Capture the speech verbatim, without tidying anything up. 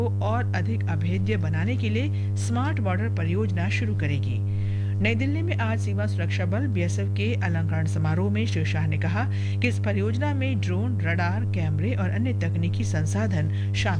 को और अधिक अभेद्य बनाने के लिए स्मार्ट बॉर्डर परियोजना शुरू करेगी। नई दिल्ली में आज सीमा सुरक्षा बल बीएसएफ के अलंकरण समारोह में श्री शाह ने कहा कि इस परियोजना में ड्रोन, रडार, कैमरे और अन्य तकनीकी संसाधन शामिल